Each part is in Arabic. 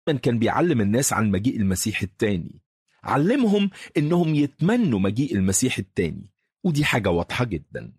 كان بيعلم الناس عن مجيء المسيح التاني. علمهم إنهم يتمنوا مجيء المسيح التاني، ودي حاجة واضحة جدا.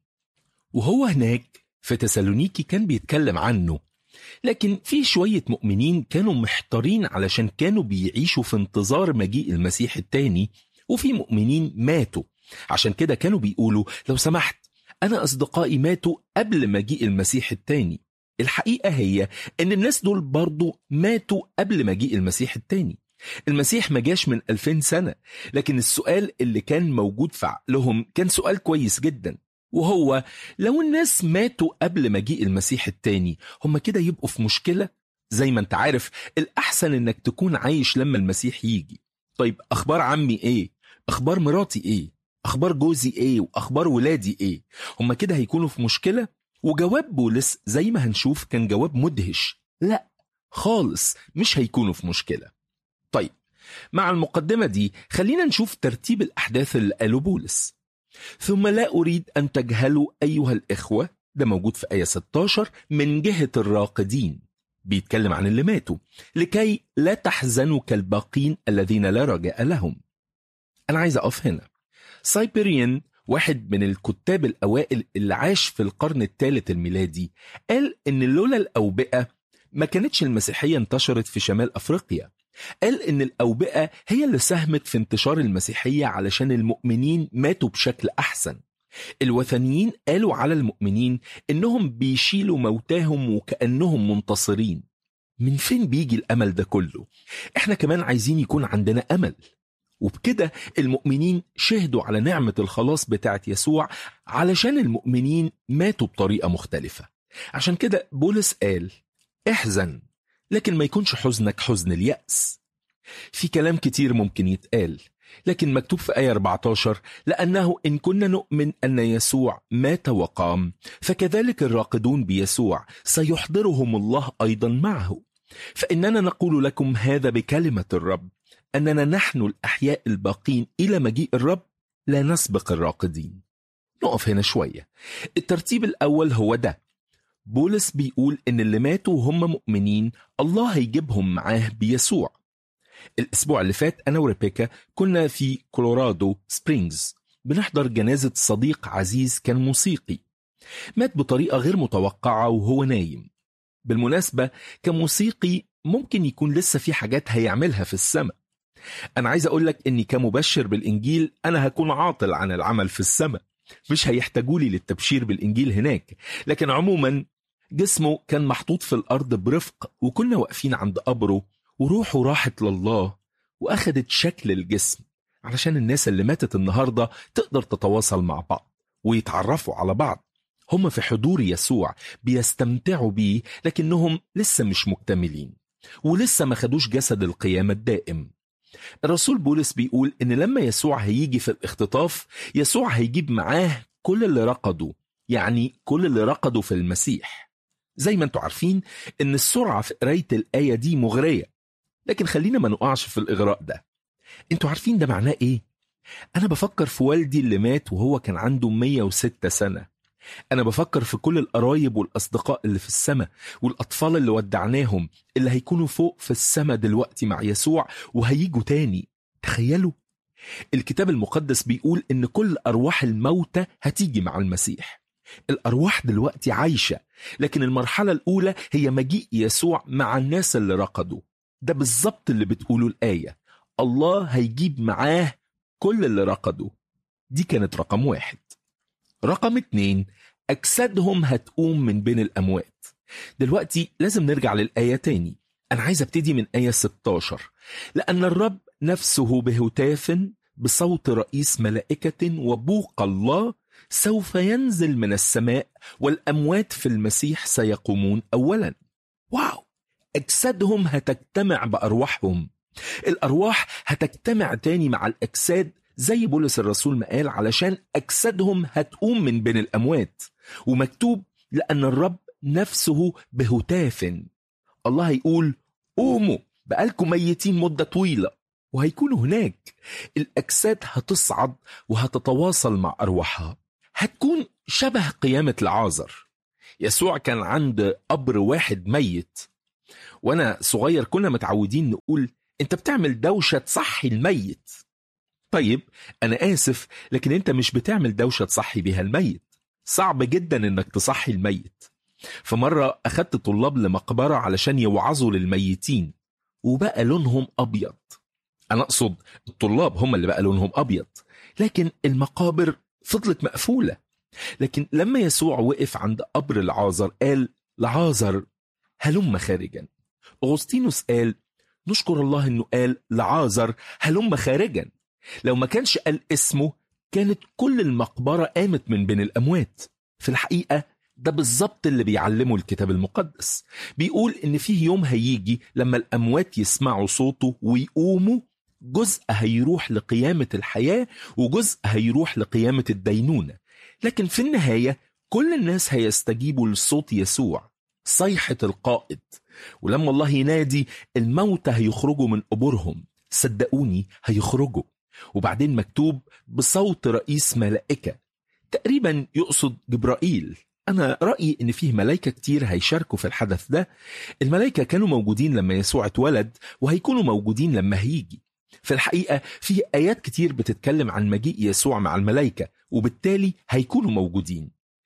وهو هناك في تسالونيكي كان بيتكلم عنه، لكن في شوية مؤمنين كانوا محتارين علشان كانوا بيعيشوا في انتظار مجيء المسيح التاني، وفي مؤمنين ماتوا. عشان كده كانوا بيقولوا لو سمحت، أنا أصدقائي ماتوا قبل مجيء المسيح التاني. الحقيقة هي إن الناس دول برضو ماتوا قبل مجيء المسيح التاني. المسيح ما جاش من 2000 سنة، لكن السؤال اللي كان موجود في عقلهم كان سؤال كويس جدا، وهو لو الناس ماتوا قبل مجيء المسيح التاني، هم كده يبقوا في مشكلة؟ زي ما انت عارف، الأحسن إنك تكون عايش لما المسيح يجي. طيب أخبار عمي إيه؟ أخبار مراتي إيه؟ أخبار جوزي إيه؟ وأخبار ولادي إيه؟ هم كده هيكونوا في مشكلة؟ وجواب بولس زي ما هنشوف كان جواب مدهش، لا خالص مش هيكونوا في مشكلة. طيب، مع المقدمة دي خلينا نشوف ترتيب الأحداث اللي قاله بولس. ثم لا أريد أن تجهلوا أيها الإخوة، ده موجود في آية 16، من جهة الراقدين، بيتكلم عن اللي ماتوا، لكي لا تحزنوا كالباقين الذين لا رجاء لهم. أنا عايز أقف هنا. سايبريان، واحد من الكتاب الأوائل اللي عاش في القرن الثالث الميلادي، قال إن لولا الأوبئة ما كانتش المسيحية انتشرت في شمال أفريقيا. قال إن الأوبئة هي اللي ساهمت في انتشار المسيحية علشان المؤمنين ماتوا بشكل أحسن. الوثنيين قالوا على المؤمنين إنهم بيشيلوا موتاهم وكأنهم منتصرين. من فين بيجي الأمل ده كله؟ إحنا كمان عايزين يكون عندنا أمل. وبكده المؤمنين شهدوا على نعمة الخلاص بتاعت يسوع علشان المؤمنين ماتوا بطريقة مختلفة. عشان كده بولس قال احزن، لكن ما يكونش حزنك حزن اليأس. في كلام كتير ممكن يتقال، لكن مكتوب في آية 14: لأنه إن كنا نؤمن أن يسوع مات وقام، فكذلك الراقدون بيسوع سيحضرهم الله أيضا معه. فإننا نقول لكم هذا بكلمة الرب، أننا نحن الأحياء الباقين إلى مجيء الرب لا نسبق الراقدين. نقف هنا شوية. الترتيب الأول هو ده. بولس بيقول إن اللي ماتوا هم مؤمنين الله هيجيبهم معاه بيسوع. الأسبوع اللي فات أنا وريبيكا كنا في كولورادو سبرينجز بنحضر جنازة صديق عزيز كان موسيقي، مات بطريقة غير متوقعة وهو نايم. بالمناسبة كموسيقي ممكن يكون لسه في حاجات هيعملها في السماء. أنا عايز أقولك إني كمبشر بالإنجيل أنا هكون عاطل عن العمل في السماء، مش هيحتاجولي للتبشير بالإنجيل هناك. لكن عموما جسمه كان محطوط في الأرض برفق، وكنا واقفين عند قبره، وروحه راحت لله وأخدت شكل الجسم علشان الناس اللي ماتت النهاردة تقدر تتواصل مع بعض ويتعرفوا على بعض. هم في حضور يسوع بيستمتعوا بيه، لكنهم لسه مش مكتملين ولسه ما خدوش جسد القيامة الدائم. الرسول بولس بيقول إن لما يسوع هيجي في الاختطاف، يسوع هيجيب معاه كل اللي رقدوا، يعني كل اللي رقدوا في المسيح. زي ما انتوا عارفين إن السرعة في قراية الآية دي مغرية، لكن خلينا ما نقعش في الإغراء ده. انتوا عارفين ده معناه إيه؟ أنا بفكر في والدي اللي مات وهو كان عنده 106 سنة. أنا بفكر في كل القرايب والأصدقاء اللي في السماء، والأطفال اللي ودعناهم اللي هيكونوا فوق في السماء دلوقتي مع يسوع وهيجوا تاني. تخيلوا، الكتاب المقدس بيقول إن كل أرواح الموتى هتيجي مع المسيح. الأرواح دلوقتي عايشة، لكن المرحلة الأولى هي مجيء يسوع مع الناس اللي رقدوا. ده بالظبط اللي بتقوله الآية، الله هيجيب معاه كل اللي رقدوا. دي كانت رقم 1. رقم 2، أجسادهم هتقوم من بين الأموات. دلوقتي لازم نرجع للآية تاني. أنا عايز أبتدي من آية 16: لأن الرب نفسه بهتاف بصوت رئيس ملائكة وبوق الله سوف ينزل من السماء، والأموات في المسيح سيقومون أولا. واو! أجسادهم هتجتمع بأرواحهم. الأرواح هتجتمع تاني مع الأجساد زي بولس الرسول ما قال، علشان أجسادهم هتقوم من بين الأموات. ومكتوب لأن الرب نفسه بهتاف. الله هيقول قوموا، بقالكم ميتين مدة طويلة، وهيكونوا هناك. الأجساد هتصعد وهتتواصل مع أرواحها. هتكون شبه قيامة لعازر. يسوع كان عند قبر واحد ميت، وأنا صغير كنا متعودين نقول أنت بتعمل دوشة تصحي الميت. طيب أنا آسف، لكن أنت مش بتعمل دوشة تصحي بها الميت. صعب جدا أنك تصحي الميت. فمرة أخدت طلاب لمقبرة علشان يوعظوا للميتين، وبقى لونهم أبيض. أنا أقصد الطلاب هم اللي بقى لونهم أبيض، لكن المقابر فضلت مقفولة. لكن لما يسوع وقف عند قبر العازر قال لعازر هلم خارجا. أغسطينوس قال نشكر الله أنه قال لعازر هلم خارجا. لو ما كانش قال اسمه كانت كل المقبرة قامت من بين الأموات. في الحقيقة ده بالظبط اللي بيعلمه الكتاب المقدس. بيقول إن فيه يوم هيجي لما الأموات يسمعوا صوته ويقوموا، جزء هيروح لقيامة الحياة وجزء هيروح لقيامة الدينونة. لكن في النهاية كل الناس هيستجيبوا لصوت يسوع، صيحة القائد. ولما الله ينادي الموتى هيخرجوا من قبورهم، صدقوني هيخرجوا. وبعدين مكتوب بصوت رئيس ملائكة، تقريبا يقصد جبرائيل. أنا رأيي إن فيه ملائكة كتير هيشاركوا في الحدث ده. الملائكة كانوا موجودين لما يسوع اتولد وهيكونوا موجودين لما هيجي. في الحقيقة في آيات كتير بتتكلم عن مجيء يسوع مع الملائكة، وبالتالي هيكونوا موجودين.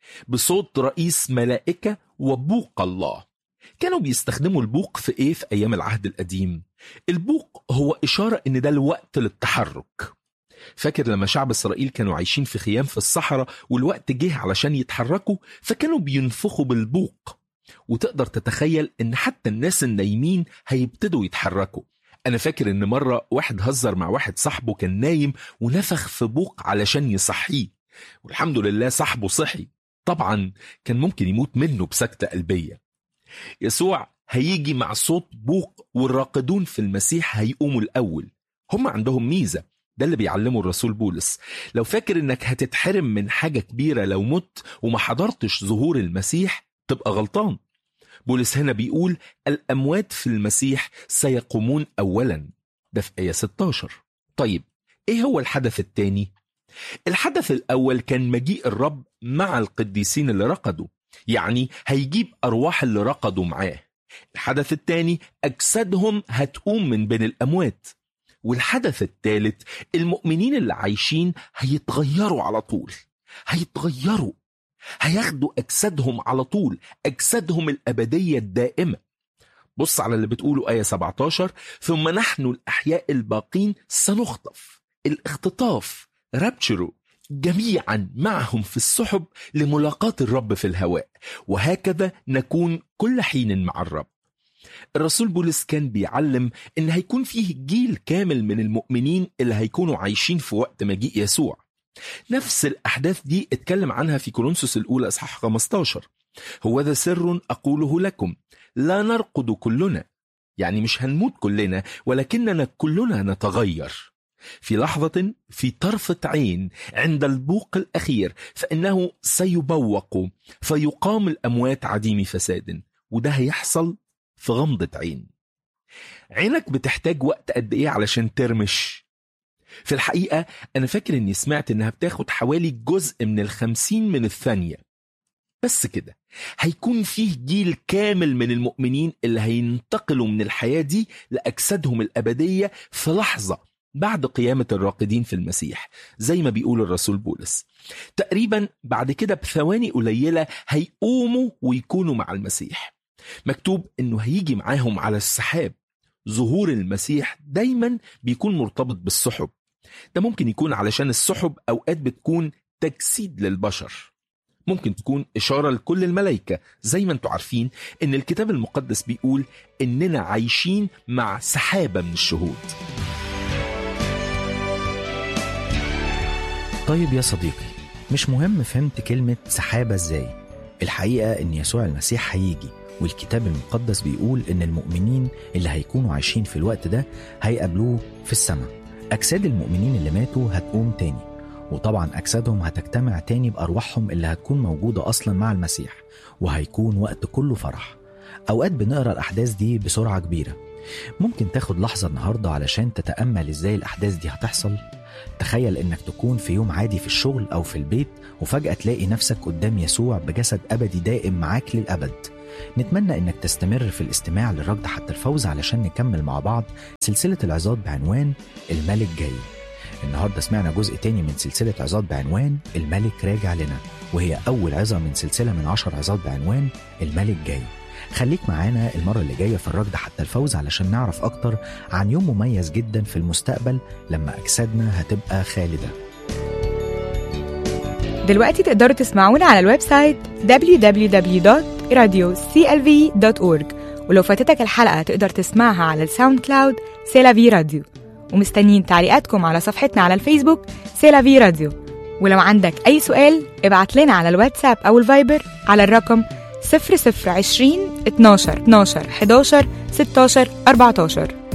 بصوت رئيس ملائكة وبوق الله. كانوا بيستخدموا البوق في إيه في أيام العهد القديم؟ البوق هو إشارة إن ده الوقت للتحرك. فاكر لما شعب إسرائيل كانوا عايشين في خيام في الصحراء والوقت جه علشان يتحركوا، فكانوا بينفخوا بالبوق. وتقدر تتخيل إن حتى الناس النايمين هيبتدوا يتحركوا. أنا فاكر إن مرة واحد هزر مع واحد صاحبه كان نايم ونفخ في بوق علشان يصحيه، والحمد لله صاحبه صحي. طبعا كان ممكن يموت منه بسكتة قلبية. يسوع هيجي مع صوت بوق، والراقدون في المسيح هيقوموا الأول. هم عندهم ميزة، ده اللي بيعلمه الرسول بولس. لو فاكر إنك هتتحرم من حاجة كبيرة لو مت وما حضرتش ظهور المسيح تبقى غلطان. بولس هنا بيقول الأموات في المسيح سيقومون أولا، ده في آية 16. طيب إيه هو الحدث الثاني؟ الحدث الأول كان مجيء الرب مع القديسين اللي رقدوا، يعني هيجيب أرواح اللي رقدوا معاه. الحدث الثاني أجسادهم هتقوم من بين الأموات. والحدث الثالث المؤمنين اللي عايشين هيتغيروا على طول، هيتغيروا، هياخدوا أجسادهم على طول، أجسادهم الأبدية الدائمة. بص على اللي بتقوله آية 17 ثم نحن الأحياء الباقين سنخطف، الاختطاف، رابتشرو، جميعا معهم في السحب لملاقاة الرب في الهواء، وهكذا نكون كل حين مع الرب. الرسول بولس كان بيعلم إن هيكون فيه جيل كامل من المؤمنين اللي هيكونوا عايشين في وقت مجيء يسوع. نفس الأحداث دي اتكلم عنها في كورنثوس الأولى إصحاح 15. هو ذا سر أقوله لكم لا نرقد كلنا، يعني مش هنموت كلنا، ولكننا كلنا نتغير في لحظة، في طرفة عين، عند البوق الأخير، فإنه سيبوق فيقام الأموات عديم فساد. وده هيحصل في غمضة عين. عينك بتحتاج وقت قد إيه علشان ترمش؟ في الحقيقة أنا فاكر أني سمعت أنها بتاخد حوالي جزء من 50 من الثانية. بس كده هيكون فيه جيل كامل من المؤمنين اللي هينتقلوا من الحياة دي لأجسادهم الأبدية في لحظة بعد قيامة الراقدين في المسيح، زي ما بيقول الرسول بولس. تقريبا بعد كده بثواني قليلة هيقوموا ويكونوا مع المسيح. مكتوب أنه هيجي معاهم على السحاب. ظهور المسيح دايما بيكون مرتبط بالسحب. ده ممكن يكون علشان السحب أوقات بتكون تجسيد للبشر، ممكن تكون إشارة لكل الملائكة. زي ما انتوا عارفين إن الكتاب المقدس بيقول إننا عايشين مع سحابة من الشهود. طيب يا صديقي، مش مهم فهمت كلمة سحابة ازاي. الحقيقة إن يسوع المسيح هيجي، والكتاب المقدس بيقول إن المؤمنين اللي هيكونوا عايشين في الوقت ده هيقابلوه في السماء. أجساد المؤمنين اللي ماتوا هتقوم تاني، وطبعا أجسادهم هتجتمع تاني بأرواحهم اللي هتكون موجودة أصلا مع المسيح، وهيكون وقت كله فرح. أوقات بنقرأ الأحداث دي بسرعة كبيرة. ممكن تاخد لحظة النهاردة علشان تتأمل إزاي الأحداث دي هتحصل. تخيل إنك تكون في يوم عادي في الشغل أو في البيت، وفجأة تلاقي نفسك قدام يسوع بجسد أبدي دائم معاك للأبد. نتمنى إنك تستمر في الاستماع للركض حتى الفوز علشان نكمل مع بعض سلسلة العظات بعنوان الملك جاي. النهاردة سمعنا جزء تاني من سلسلة عظات بعنوان الملك راجع لنا، وهي أول عظة من سلسلة من 10 عظات بعنوان الملك جاي. خليك معانا المرة اللي جاية في الركض حتى الفوز علشان نعرف أكتر عن يوم مميز جدا في المستقبل لما أجسادنا هتبقى خالدة. دلوقتي تقدروا تسمعونا على الويب سايت www.radioclv.org، ولو فاتتك الحلقة تقدر تسمعها على الساوند كلاود سيلافي راديو. ومستنيين تعليقاتكم على صفحتنا على الفيسبوك سيلافي راديو. ولو عندك أي سؤال ابعت لنا على الواتساب أو الفايبر على الرقم 0020 12 11 16 14.